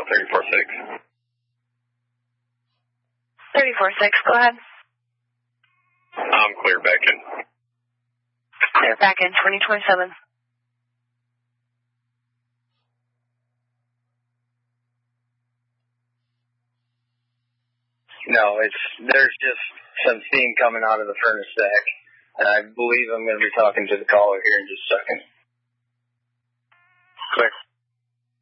346. 346, go ahead. I'm clear back in. Clear back in 2027. No, there's just some steam coming out of the furnace stack, and I believe I'm going to be talking to the caller here in just a second. Clear.